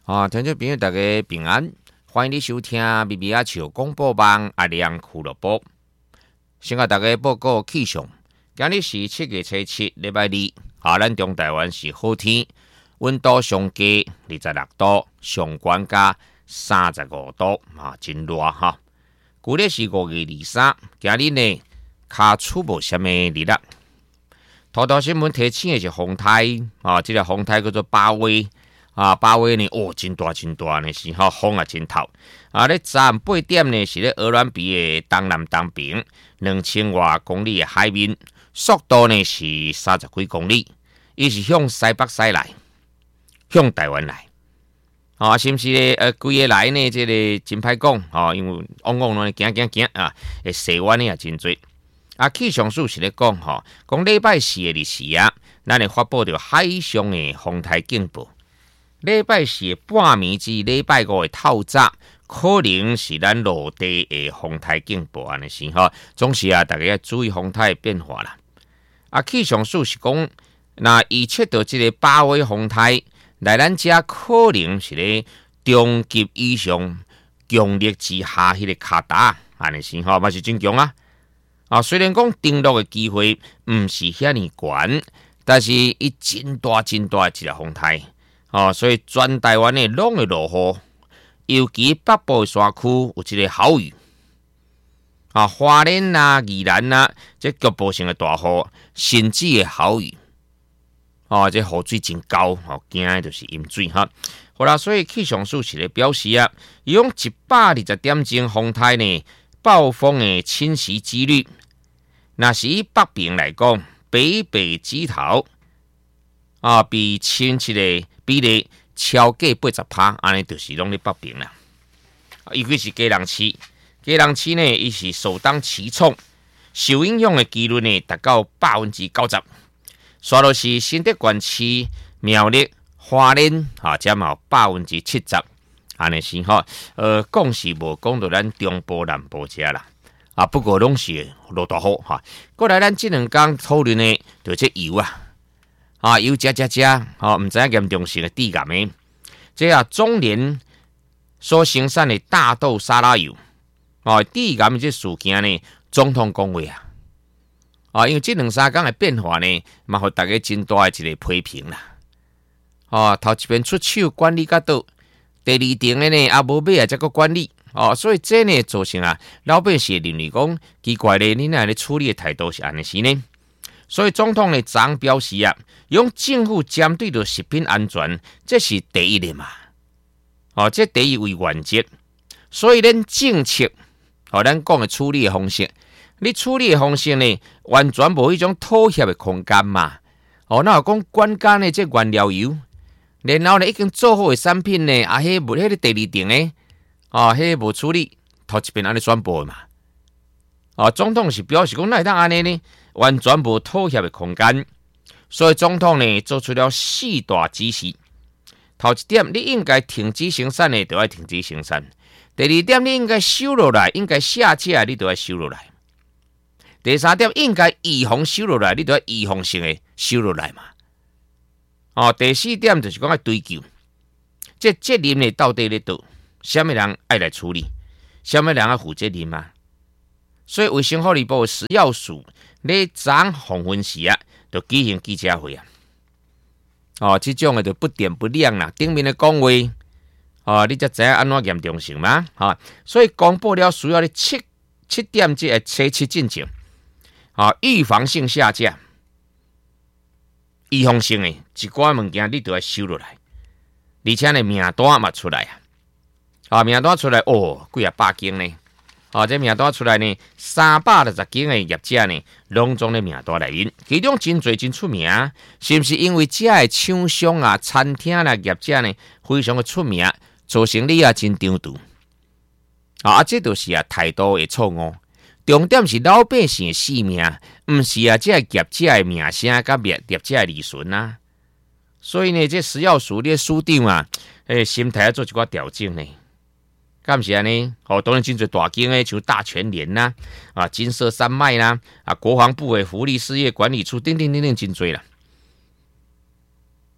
听众朋友大家平安，欢迎你收听咪咪仔笑广播网阿亮俱乐部。先甲大家报告气象，今日是7月7日，礼拜二，咱中台湾是好天，温度上低26度，上悬加35度，真热哈。旧历是5月23，今日呢，卡出无什么日啦。头条新闻提醒的是风台，这个风台叫做巴威。巴威呢，真大呢，是风也真透。咧早8点呢，是咧鹅銮鼻的东南东边2000多公里的海面，速度呢是30几公里，伊是向西北西来，向台湾来。是毋是咧？规个来呢，这个真歹讲，因为往呢行会西湾呢也真多。气象署是咧讲，讲礼拜4的日时咱会发布着海上的风台警报。礼拜4半暝至礼拜5的透早，可能是咱落地的风台警报安尼是总是大家要注意风台的变化啦。气象署是讲，那预测到这个巴威风台来咱遮可能是咧中级以上强烈之下迄个卡达安尼是嘛是真强虽然讲登陆的机会毋是遐尼悬，但是伊真大的一个风台。所以全台湾的拢会落雨，尤其北部的山区有一个豪雨。花莲宜兰这局部性的大雨，甚至的豪雨。这雨水真高，惊的就是淹水好啦，所以气象署是咧表示伊用120点钟风台呢，暴风的侵袭几率，那是以北边来讲，北指头比侵袭的比例超过 80%， 安尼就是拢咧北边啦。尤其是基隆市呢，伊是首当其冲，受影响的几率呢达到 90%。刷落是新德县市、苗栗、花莲才嘛有 70%， 安尼是讲是无讲到咱中部南部遮啦。不过拢是落大雨过来咱这2天讨论呢，就这油油加，唔知严重性的致癌的。这中联所生产的大豆沙拉油，致癌这事件呢，总统讲话因为这2-3天的变化呢，嘛互大家真大的一个批评啦。头一遍出手管理较倒，第2点的呢，无买才个管理。所以这呢造成老百姓认为讲奇怪咧，你那咧处理的态度是安尼是呢？所以总统呢昨表示用政府针对着食品安全，这是第一的嘛。这第一为原则。所以咱政策，咱讲的处理的方式，你处理的方式呢，完全无迄种妥协的空间嘛。那有讲关键的这原料油，然后呢已经做好的产品呢，迄无迄个第2点呢，迄无处理，头一遍安尼宣布的嘛。总统是表示讲，那会当安尼呢？完全无妥协的空间，所以总统呢做出了4大指示。头一点，你应该停止生产的，就要停止生产；第2点，你应该收落来，应该下架，你就要收落来；第3点，应该预防收落来，你就要预防性的收落来嘛。第4点就是讲要追究，这责任呢到底咧倒？什么人爱来处理？什么人要负责任嘛？所以卫生福利部的食药署咧昨黄昏时就举行记者会这种的就不点不亮啦，顶面的讲话你才知影安怎严重性嘛所以公布了需要咧7点这7进程预防性下架，预防性的一寡物件你都要收落来，而且呢名单嘛出来名单出来几啊百间呢。这名单出来呢，360间的业者呢，拢总咧名单内面，其中真侪真出名，是不是因为这的厂商餐厅业者呢，非常的出名，做生意真张图这就是态度的错误。重点是老百姓的性命，唔是这业者的名声甲业者的利润所以呢，这食药署的署长心态要做一寡调整呢。敢是安尼？当然真侪大间像大全联金色山脉国防部的福利事业管理处，等等真侪啦。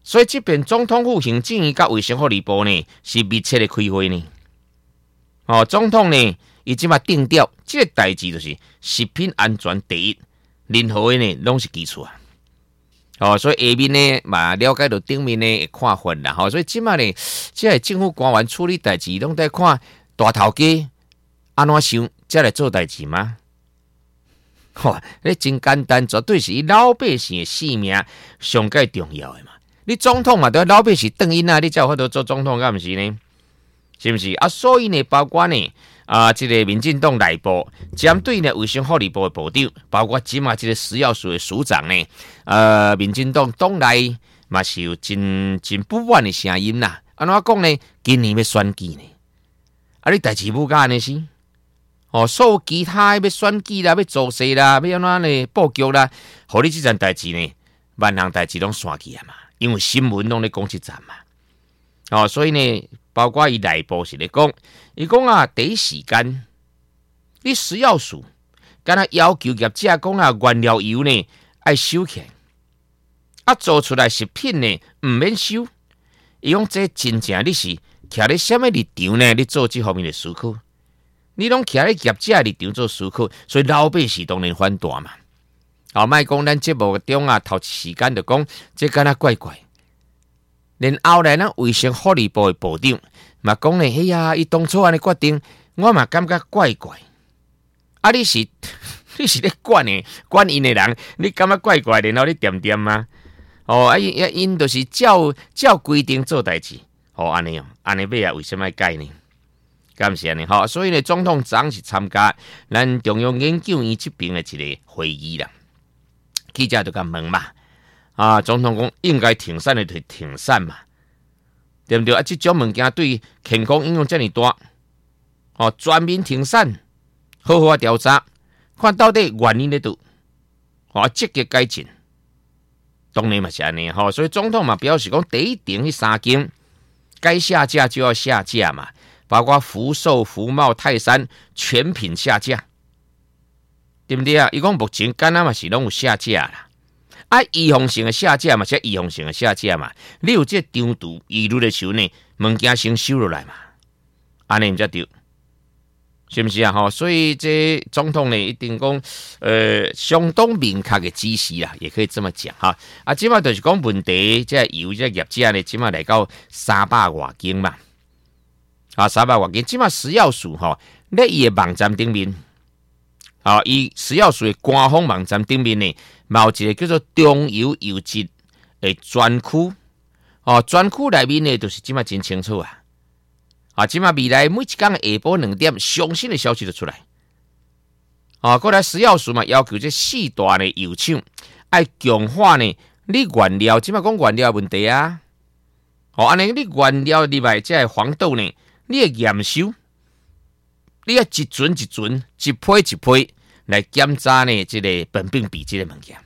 所以这边总统府行政院甲卫生福利部呢是密切的开会呢。总统呢，伊即马定调，这个代志就是食品安全第一，任何的呢拢是基础啊。所以下面呢嘛了解到顶面呢会看法啦。所以即马呢，即个政府官员处理代志，拢在看大头家安怎想，才来做代志吗？你真简单，绝对是老百姓的性命上介重要的嘛。你总统嘛，都要老百姓等因啊，你才有法度做总统，敢毋是呢？是不是啊？所以呢，包括呢这个民进党内部针对呢卫生福利部的部长，包括即马这个食药署的署长呢，民进党党内嘛是有真不满的声音啦。安怎讲呢？今年要选举呢，你代志不干呢是？所有其他要选举啦，要做事啦，要安怎呢布局啦，互你这件代志呢，万项代志拢刷起啊嘛，因为新闻拢咧讲这站嘛。所以呢。包括伊内部是咧讲，伊讲啊，第一时间，你食药署敢若要求业者讲啊，原料油呢爱收起来，做出来食品呢唔免收。伊讲这真正你是徛咧什么立场呢？你做这方面的思考，你拢徛咧业者立场做思考，所以老百姓当然反弹嘛。莫讲咱节目中啊，头一时间就讲，这敢若怪怪。连后来呢，卫生福利部的部长嘛讲呢，哎呀，伊当初安尼决定，我嘛感觉怪怪。你是咧管因的人，你感觉怪怪，然后你点吗？因就是照规定做代志，安尼尾啊，为什么要改呢？敢是安尼所以呢，总统长是参加咱中央研究院这边的一个会议啦。记者就甲问嘛。总统讲应该停产的就停产嘛，对不对？这种物件对健康影响这么大，全面停产，好好调查，看到底原因在哪，积极改进。当然嘛是安尼所以总统嘛表示讲，第一点迄3间该下架就要下架嘛，包括福寿、福茂、泰山全品下架，对不对啊？伊讲目前敢若嘛是拢有下架啦。预防性的下架嘛，是预防性的下架嘛。你有这张图疑虑的时候呢，物件先收落来嘛，安尼才对，是不是啊？所以这总统呢一定讲，相当明确的指示啦，也可以这么讲即马就是讲问题，这油这业者呢，即马来到300多间嘛，300多间，即马食药署咧伊的网站顶面。伊食药署的官方网站顶面呢，有一个叫做中油油质的专区，专区内面呢，就是即马真清楚即马未来每一天的下晡2点，最新的消息就出来。过来食药署嘛，要求这4大的油厂要强化呢，你原料即马讲原料问题啊，安尼你原料里面这黄豆呢，你的验收。你要一准一准，一批一批来检查呢，这个苯并芘这个物件。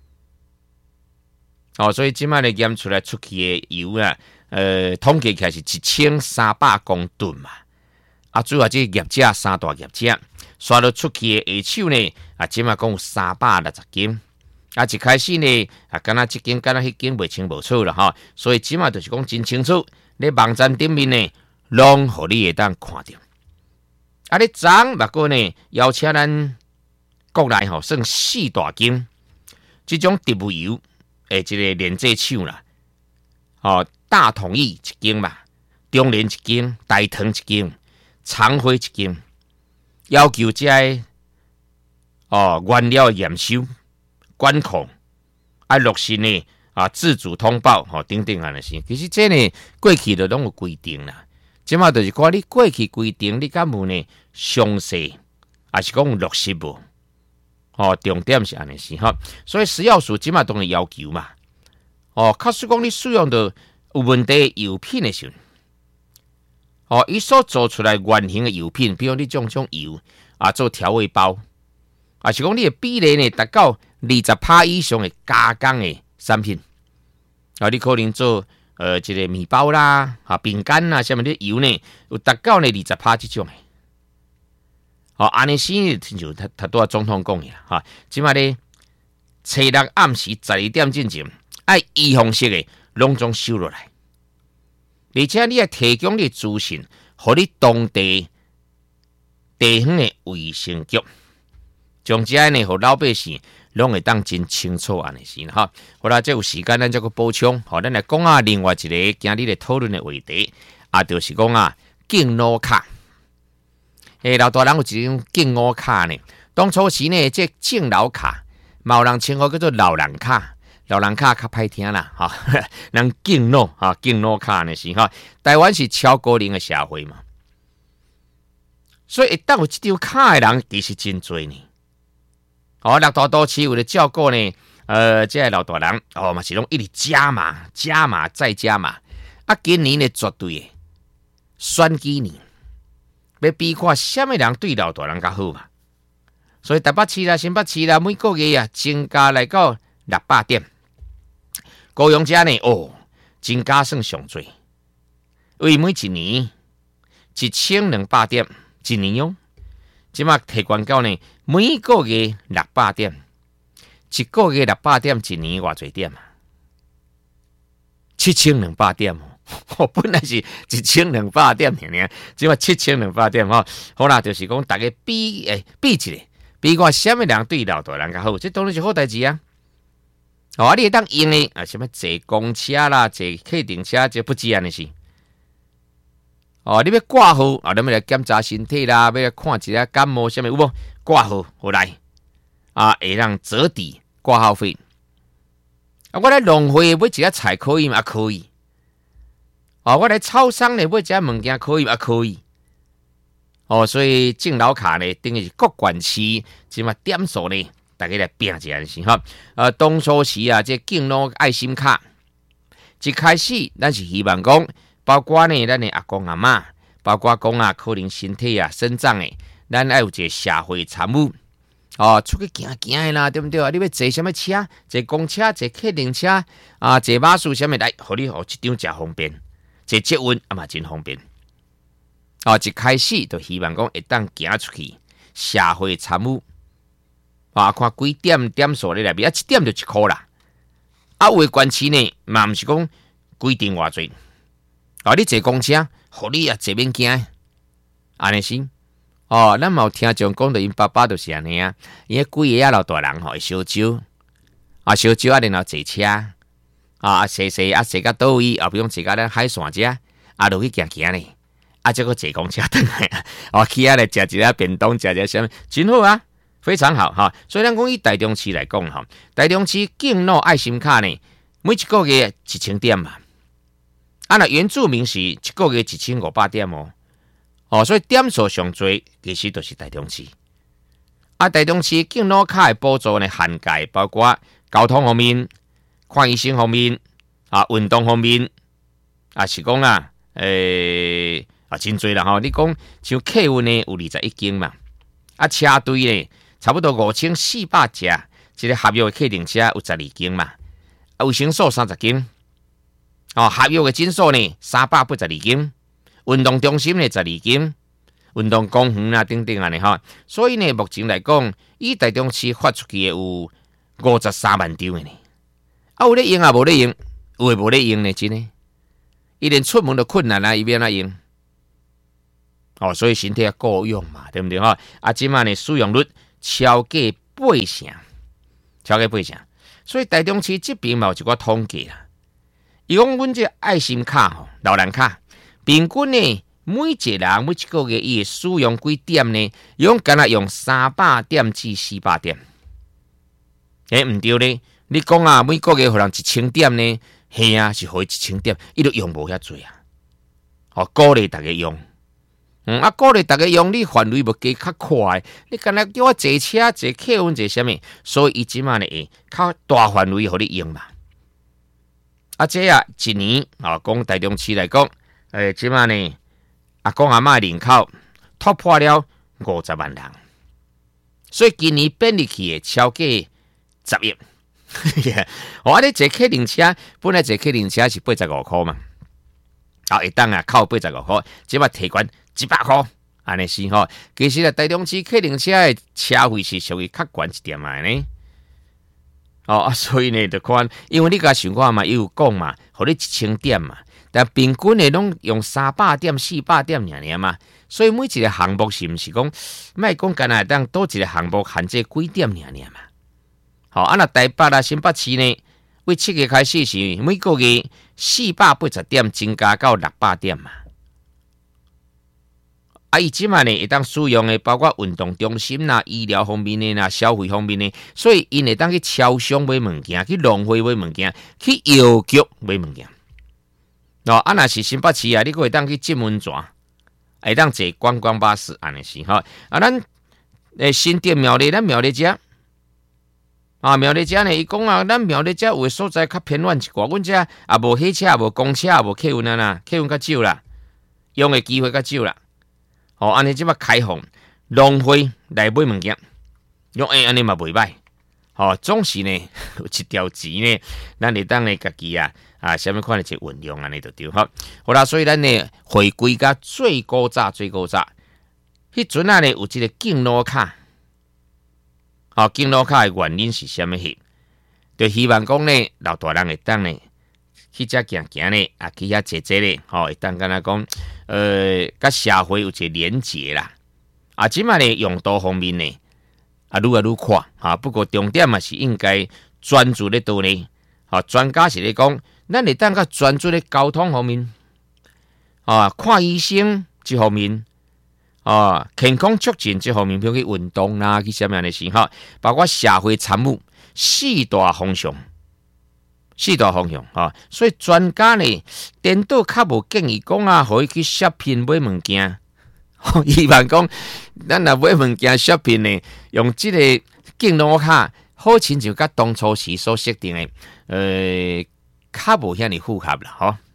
所以即摆咧验出来出去的油啊，统计起来是1300公吨嘛。主要这业者3大业者刷到出去的下手呢，即摆讲有360斤。一开始呢，敢若这间敢若迄间袂清无楚啦所以即摆就是讲真清楚，咧网站顶面呢，拢互你会当看到。你昨目过呢，邀请咱国内算4大间，这种植物油这个炼制厂啦，大统一一间嘛，中联一间，大同一间，长辉一间，要求这原料验收、管控，落实呢自主通报等等安尼是。其实这呢过去就拢有规定啦。即马就是看你过去规定，你敢有呢详细，还是讲落实无？重点是安尼是所以食药署即马当然要求嘛。假使讲你使用到有问题的油品的时候，伊所做出来原型的油品，比如你种油做调味包，是讲你的比例呢达到20%以上的加工的产品，你可能做。这个面包啦、饼干啦，下面的油呢，有达到呢20%这种的。安尼先就他都总统讲的啦，即马呢，初六暗时12点进前，预防式的拢总收落来，而且你也提供你资讯，互你当地地方的卫生局，将这呢，互老百姓拢会当真清楚安尼先哈。好啦，这有时间咱再个补充，好，咱来讲啊，另外一个今日的讨论的话题啊，就是讲啊，敬老卡。老大人有一种敬老卡呢，当初时呢，这敬老卡，有人称呼叫做老人卡。老人卡较歹听啦，哈，人敬老哈，敬老卡呢是哈。台湾是超高龄的社会嘛，所以一旦有这张卡的人，其实真多呢。哦，六大都市为了照顾呢，这老大人哦嘛是拢一直加码、加码再加码。啊，今年呢绝对的选举年，要比看什么人对老大人较好嘛。所以台北市啦、新北市啦，每个月啊增加来到600点。高雄这呢，增加算上多，为每一年1200点，一年哟。即马提悬到呢，每个月600点，一个月600点，一年偌侪点啊？7200点哦，本来是1200点尔，即马7200点吼。好啦，就是讲大家比一个，比看什么人对老大人较好，这当然是好代志啊。哦，你会当用的啊，什么坐公车啦，坐客运车，这不止安尼是。哦，你要挂号啊，你要来检查身体啦，要来看一下感冒什么有无？挂号回来啊，会让折抵挂号费。啊，我来农会买一下菜可以吗？可以。哦，我来超商呢买一下物件可以吗？可以。哦，所以敬老卡呢，等于是各县市即嘛点数呢。大家来拼一下是哈，当初时啊，这敬老爱心卡一开始，咱是希望讲，包括呢，咱的阿公阿嬷，包括讲啊，可能身体啊、身障的，咱要有一个社会参与哦，出去行的啦，对不对啊？你要坐什么车？坐公车、坐客运车啊，坐巴士什么来？互你一张真方便，坐捷运啊嘛真方便。哦，一开始就希望讲会当行出去，社会参与。啊，看几点数咧内面，一点就1块啦。啊，有的县市呢，嘛毋是讲规定偌济。啊，你坐公车，互你啊坐免惊，安尼是。哦，咱嘛有听众讲到因爸爸就是安尼啊，因几个老大人吼会烧酒，啊烧酒啊，然后坐车，啊坐到倒位，啊不用坐到咱海线遮，啊落去行咧，啊再个坐公车转来，啊去啊来食一下便当，食一下什么，真好啊。非常好哈，所以咱讲以台中市来讲哈，台中市敬老爱心卡呢，每一个月1000点嘛，啊那原住民是一个月1500点哦，所以点数上最其实就是台中市。啊，台中市敬老卡的补助呢，涵盖包括交通方面、看医生方面、啊运动方面，啊是讲啊，真多啦吼，你讲像客运呢有21间嘛，啊车队呢。差不多5400架，一个合约的客运车有12间嘛，啊，卫生所30间，哦，合约的诊所呢382间，运动中心呢12间，运动公园啊等等安尼哈，所以呢，目前来讲，以台中市发出去的有53万张的呢，啊，有咧用啊，无咧用，有诶无咧用呢，真诶，伊连出门都困难啊，伊要哪用？哦，所以身体要够用嘛，对不对哈？啊，即卖呢使用率。超过8%，所以台中市这边嘛有一个统计啦。伊讲阮这爱心卡吼，老人卡，平均呢每一人每一个月伊使用几点呢？伊讲敢若用300点至400点。毋对咧，你讲啊，每个月互人1000点呢？嘿啊，是互伊1000点，伊都用无遐济啊。哦，鼓励大家用。啊，鼓励大家用，你范围要加较快，你敢若叫我坐车、坐客运、坐什么？所以伊即马呢会较大范围互你用嘛。啊，这啊一年啊，讲台中市来讲，即马呢阿公阿嬷人口突破了50万人，所以今年变入去的超过10亿。我咧坐客运车，本来坐客运车是85块嘛，啊，一当啊靠85块，即马提悬100块，安尼是吼。其实啊，台中市客运车的车费是属于较悬一点嘛呢。 所以呢，就看，因为你甲想看嘛，伊有讲嘛，互你1000点嘛，但平均的拢用300点、400点尔嘛，所以每一个项目是毋是讲，莫讲干那当多一个项目限制几点尔嘛？那台北啊、新北市呢，为7月开始是每个月480点增加到600点嘛。伊即卖呢会当使用的，包括运动中心啦、医疗方面的啦、消费方面的，所以因会当去超商买物件、去农会买物件、去邮局买物件。若是新北市啊，你阁会当去浸温泉，会当坐观光巴士安尼是吼。咱新店苗栗，咱苗栗遮苗栗遮呢，伊讲啊，咱苗栗遮有的所在较偏远一寡，阮遮也无火车、也无公车、也无客运啦，客运较少啦，用的机会较少啦。安尼即摆开放农会来买物件，用安尼嘛袂歹。总是呢有一条钱呢，咱会当呢家己什么款的一个运用安尼就对好啦，所以咱呢回归到最古早，迄阵呢有一个敬老卡，敬老卡的原因是啥物迄？就希望讲呢老大人会当呢去遮行行呢，去遐坐坐呢，会当敢若讲甲社会有一个连结啦。即摆呢用途方面呢，愈来愈宽不过重点嘛是应该专注咧倒呢。专家是咧讲，咱会当较专注咧交通方面，看医生这方面，健康促进这方面，比如去运动啦，去什么样的事包括社会参与4大方向。所以专家呢，颠倒较无建议讲互伊去 shopping 买物件。希望讲，咱若买物件 shopping 呢，用即个敬老卡，好亲像甲当初时所设定的，较无遐尼符合啦，